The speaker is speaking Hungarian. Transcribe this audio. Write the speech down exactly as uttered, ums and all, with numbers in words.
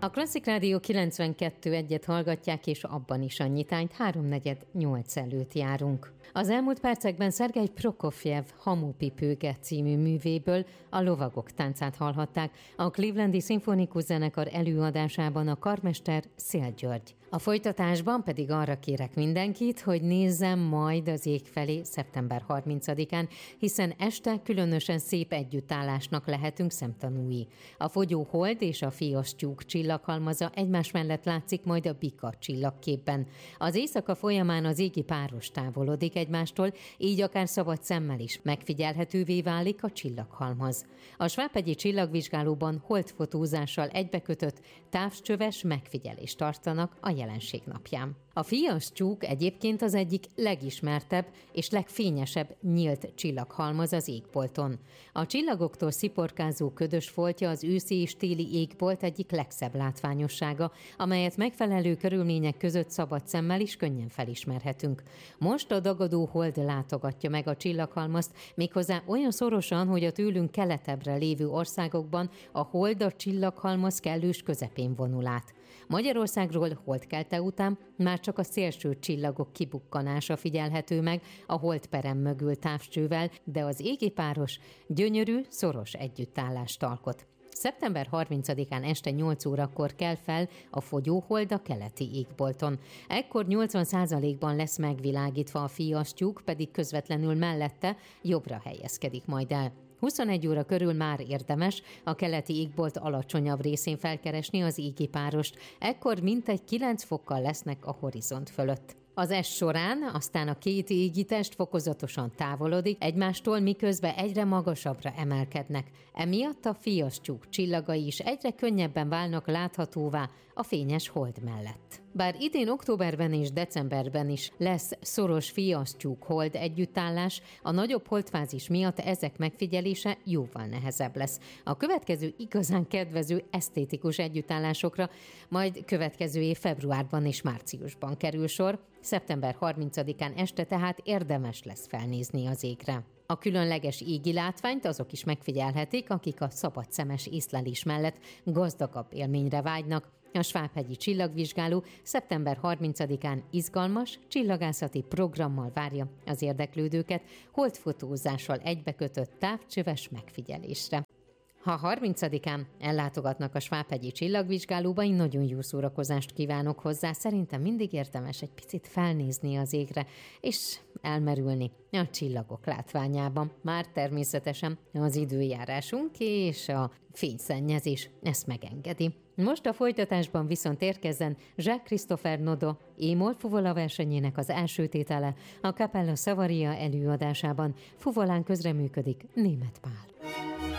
A Klasszik Rádió kilencvenkettő egyet hallgatják, és abban is a nyitányt háromnegyed nyolc előtt járunk. Az elmúlt percekben Szergej Prokofjev Hamupipőke című művéből a Lovagok táncát hallhatták, a Clevelandi Szimfonikus Zenekar előadásában a karmester Széll György. A folytatásban pedig arra kérek mindenkit, hogy nézzem majd az ég felé szeptember harmincadikán, hiszen este különösen szép együttállásnak lehetünk szemtanúi. A fogyó hold és a fias tyúk csillaghalmaza egymás mellett látszik majd a bika csillagképben. Az éjszaka folyamán az égi páros távolodik egymástól, így akár szabad szemmel is megfigyelhetővé válik a csillaghalmaz. A Svábhegyi Csillagvizsgálóban holdfotózással egybekötött távcsöves megfigyelést tartanak a jelenség napján. A fias tyúk egyébként az egyik legismertebb és legfényesebb nyílt csillaghalmaz az égbolton. A csillagoktól sziporkázó ködös foltja az őszi és téli égbolt egyik legszebb látványossága, amelyet megfelelő körülmények között szabad szemmel is könnyen felismerhetünk. Most a dagadó hold látogatja meg a csillaghalmazt, méghozzá olyan szorosan, hogy a tőlünk keletebbre lévő országokban a hold a csillaghalmaz kellős közepén vonul át. Magyarországról holdkelte után már csak a szélső csillagok kibukkanása figyelhető meg a holdperem mögül távcsővel, de az égi páros gyönyörű, szoros együttállást alkot. szeptember harmincadikán este nyolc órakor kell fel a fogyóhold a keleti égbolton. Ekkor nyolcvan százalékban lesz megvilágítva, a fias tyúk pedig közvetlenül mellette jobbra helyezkedik majd el. huszonegy óra körül már érdemes a keleti égbolt alacsonyabb részén felkeresni az égi párost, ekkor mintegy kilenc fokkal lesznek a horizont fölött. Az est során aztán a két égitest fokozatosan távolodik egymástól, miközben egyre magasabbra emelkednek. Emiatt a fias tyúk csillagai is egyre könnyebben válnak láthatóvá a fényes hold mellett. Bár idén októberben és decemberben is lesz szoros fias tyúk hold együttállás, a nagyobb holdfázis miatt ezek megfigyelése jóval nehezebb lesz. A következő igazán kedvező esztétikus együttállásokra majd következő év februárban és márciusban kerül sor, szeptember harmincadikán este tehát érdemes lesz felnézni az égre. A különleges égi látványt azok is megfigyelhetik, akik a szabadszemes észlelés mellett gazdagabb élményre vágynak. A Svábhegyi Csillagvizsgáló szeptember harmincadikán izgalmas csillagászati programmal várja az érdeklődőket holdfotózással egybekötött távcsöves megfigyelésre. Ha harmincadikán ellátogatnak a Svábhegyi Csillagvizsgálóba, én nagyon jó szórakozást kívánok hozzá. Szerintem mindig érdemes egy picit felnézni az égre, és elmerülni a csillagok látványában. Már természetesen az időjárásunk és a fényszennyezés ezt megengedi. Most a folytatásban viszont érkezzen Jacques-Christopher Nodo émol fuvola versenyének az első tétele, a Capella Savaria előadásában fuvolán közreműködik Németh Pál.